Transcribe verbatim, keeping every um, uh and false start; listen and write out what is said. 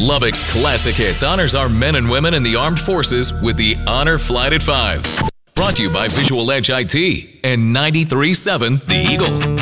Lubbock's Classic Hits honors our men and women in the armed forces with the Honor Flight at five. Brought to you by Visual Edge I T and ninety-three point seven The Eagle.